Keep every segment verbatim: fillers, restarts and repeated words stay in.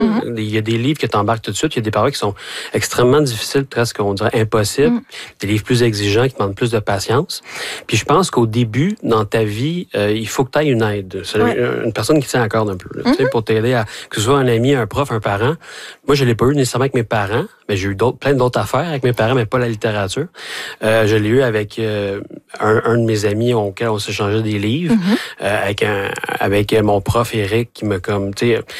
Mm-hmm. Il y a des livres que tu embarques tout de suite. Il y a des paroles qui sont extrêmement difficiles, presque, on dirait, impossibles. Mm. Des livres plus exigeants qui demandent plus de patience. Puis je pense qu'au début, dans ta vie, euh, il faut que tu aies une aide. C'est ouais. une personne qui tient à corde un peu. Là, mm-hmm. pour t'aider à, que ce soit un ami, un prof, un parent. Moi, je l'ai pas eu nécessairement avec mes parents, mais j'ai eu d'autres, plein d'autres affaires avec mes parents, mais pas la littérature. Euh, je l'ai eu avec euh, un, un de mes amis auquel on s'échangeait des livres, mm-hmm. euh, avec, un, avec mon prof Eric qui me comme, tu sais...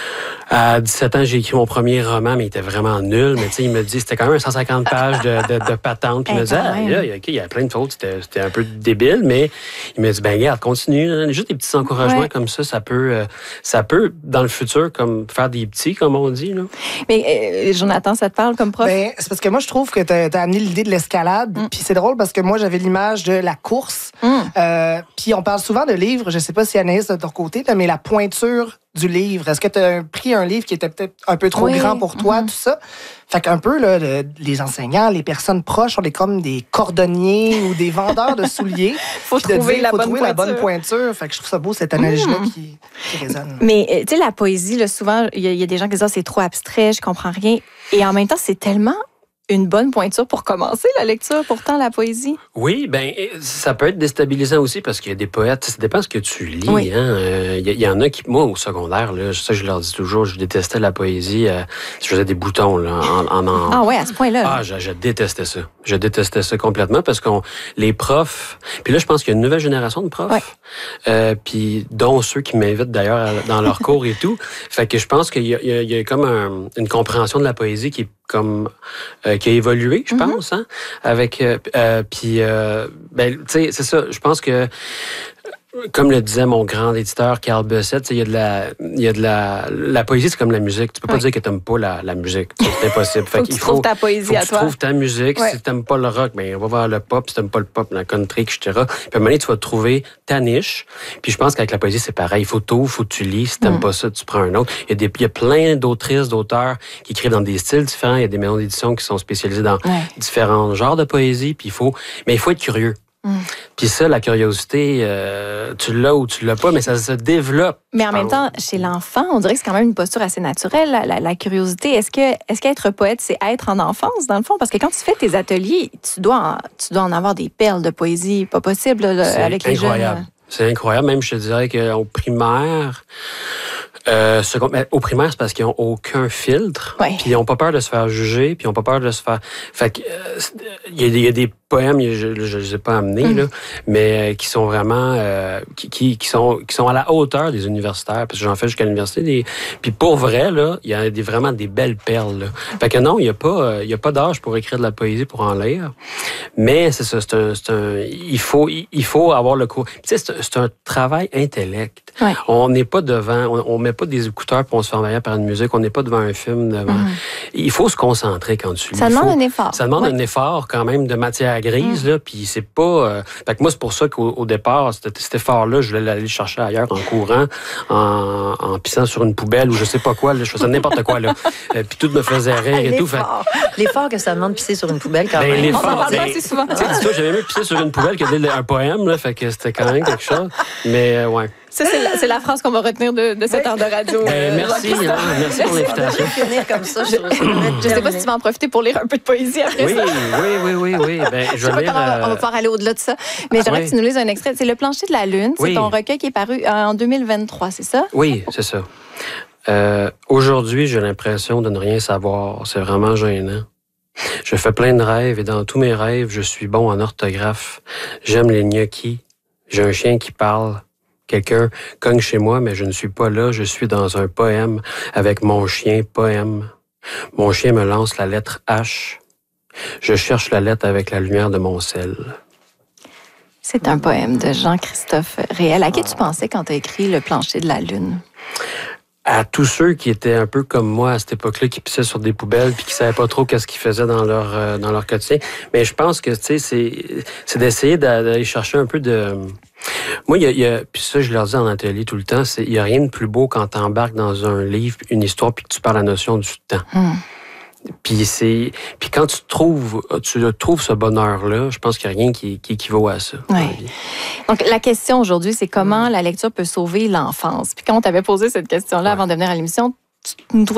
À dix-sept ans, j'ai écrit mon premier roman, mais il était vraiment nul. Mais tu sais, il me dit, c'était quand même cent cinquante pages de, de, de patente. Puis il me dit, ah, là, il y a plein de fautes. C'était, c'était un peu débile, mais il me dit, ben regarde, continue. Juste des petits encouragements ouais. comme ça, ça peut, ça peut, dans le futur, comme faire des petits, comme on dit. Là. Mais euh, Jonathan, ça te parle comme prof? Ben, c'est parce que moi, je trouve que tu as amené l'idée de l'escalade. Mm. Puis c'est drôle parce que moi, j'avais l'image de la course. Mm. Euh, puis on parle souvent de livres. Je sais pas si Anaïs, de ton côté, mais la pointure du livre. Est-ce que tu as pris un livre qui était peut-être un peu trop oui. grand pour toi, mm-hmm. tout ça? Fait qu'un peu, là, le, les enseignants, les personnes proches, on est comme des cordonniers ou des vendeurs de souliers. faut trouver, dire, la, faut bonne trouver la bonne pointure. Fait que je trouve ça beau, cette analogie-là mm. qui, qui résonne. Mais, tu sais, la poésie, là, souvent, il y, y a des gens qui disent, ah, c'est trop abstrait, je comprends rien. Et en même temps, c'est tellement une bonne pointure pour commencer la lecture, pourtant, la poésie. Oui, bien, ça peut être déstabilisant aussi parce qu'il y a des poètes, ça dépend ce que tu lis. Il oui. hein, euh, y, y en a qui, moi, au secondaire, là, ça, je leur dis toujours, je détestais la poésie. Euh, je faisais des boutons, là, en, en, en... Ah ouais, à ce point-là. Ah, je, je détestais ça. Je détestais ça complètement parce qu'on, les profs, puis là, je pense qu'il y a une nouvelle génération de profs, ouais. euh, puis dont ceux qui m'invitent d'ailleurs dans leurs cours et tout. Fait que je pense qu'il y a, il y a comme un, une compréhension de la poésie qui est comme euh, qui a évolué, je pense, mm-hmm. hein, avec euh, euh, puis euh, ben tu sais, c'est ça, je pense que comme le disait mon grand éditeur Carl Bessette, il y a de la il y a de la la poésie, c'est comme la musique, tu peux pas oui. dire que t'aimes pas la, la musique, c'est impossible. Fait faut qu'il faut ta poésie faut à que toi. Tu trouves ta musique, ouais. si t'aimes pas le rock, ben on va voir le pop, si t'aimes pas le pop, la country, et cetera. Puis à un moment donné, tu vas trouver ta niche. Puis je pense qu'avec la poésie, c'est pareil, il faut tout, faut que tu lis, si t'aimes mm. pas ça, tu prends un autre. Il y a des il y a plein d'autrices, d'auteurs qui écrivent dans des styles différents, il y a des maisons d'édition qui sont spécialisées dans ouais. différents genres de poésie, puis il faut mais il faut être curieux. Mm. Puis ça, la curiosité, euh, tu l'as ou tu l'as pas, mais ça se développe. Mais en même temps, chez l'enfant, on dirait que c'est quand même une posture assez naturelle, la, la, la curiosité. Est-ce que, est-ce qu'être poète, c'est être en enfance, dans le fond? Parce que quand tu fais tes ateliers, tu dois en, tu dois en avoir des perles de poésie, pas possible là, avec les incroyable. jeunes. C'est incroyable. Même, je te dirais qu'au primaire, euh, second, au primaire, c'est parce qu'ils n'ont aucun filtre. Ouais. Puis ils n'ont pas peur de se faire juger, puis ils n'ont pas peur de se faire... Fait que, euh, il y, y a des poèmes, je ne les ai pas amenés, mm. là, mais euh, qui sont vraiment... Euh, qui, qui, qui, sont, qui sont à la hauteur des universitaires, parce que j'en fais jusqu'à l'université. Des... Puis pour vrai, là, il y a des, vraiment des belles perles. Là. Fait que non, il n'y a pas, euh, y a pas d'âge pour écrire de la poésie, pour en lire. Mais c'est ça, c'est un... C'est un il, faut, il faut avoir le cours. Tu sais, c'est, c'est un travail intellect. Ouais. On n'est pas devant... On, on met pas des écouteurs pour on se fait envahir par une musique. On n'est pas devant un film. Devant... Mm. Il faut se concentrer quand tu lis. Ça demande faut... un effort. Ça demande ouais. un effort quand même de matière grise. Mm. Là, puis c'est pas... Euh... Fait que moi, c'est pour ça qu'au au départ, cet, cet effort-là, je voulais aller le chercher ailleurs en courant, en, en pissant sur une poubelle ou je sais pas quoi. Là, je faisais n'importe quoi. Là. euh, puis tout me faisait rire et tout. Fait... L'effort que ça demande de pisser sur une poubelle quand ben, même. L'effort, on en parle ben, pas assez souvent. Tu sais, dis-toi, j'avais mieux pissé sur une poubelle que de un poème. Là, fait que c'était quand même quelque chose. Mais euh, ouais. Ça, c'est la, c'est la phrase qu'on va retenir de, de cette oui. heure de radio. Ben, euh, merci, hein, merci pour l'invitation. Finir comme ça, je ne sais pas si tu vas en profiter pour lire un peu de poésie après oui, ça. Oui, oui, oui, oui. Ben, je, je vais lire, euh... On va pouvoir aller au-delà de ça. Mais j'aimerais oui. que tu nous lises un extrait. C'est Le plancher de la lune. C'est oui. ton recueil qui est paru en deux mille vingt-trois, c'est ça? Oui, c'est ça. Euh, aujourd'hui, j'ai l'impression de ne rien savoir. C'est vraiment gênant. Je fais plein de rêves et dans tous mes rêves, je suis bon en orthographe. J'aime les gnocchis. J'ai un chien qui parle. Quelqu'un cogne chez moi, mais je ne suis pas là. Je suis dans un poème avec mon chien, poème. Mon chien me lance la lettre H. Je cherche la lettre avec la lumière de mon sel. C'est un poème de Jean-Christophe Réel. À qui tu pensais quand tu as écrit Le plancher de la lune? À tous ceux qui étaient un peu comme moi à cette époque-là, qui pissaient sur des poubelles puis qui savaient pas trop qu'est-ce qu'ils faisaient dans leur euh, dans leur quotidien. Mais je pense que tu sais, c'est c'est d'essayer d'aller chercher un peu de. Moi, il y a, il y a puis ça, je leur dis en atelier tout le temps, c'est il y a rien de plus beau quand tu embarques dans un livre, une histoire, puis que tu parles la notion du temps. Hmm. Puis c'est puis quand tu trouves tu trouves ce bonheur-là, je pense qu'il n'y a rien qui, qui équivaut à ça. Ouais. Donc la question aujourd'hui, c'est comment la lecture peut sauver l'enfance. Puis quand on t'avait posé cette question-là ouais. avant de venir à l'émission, tu nous trouvais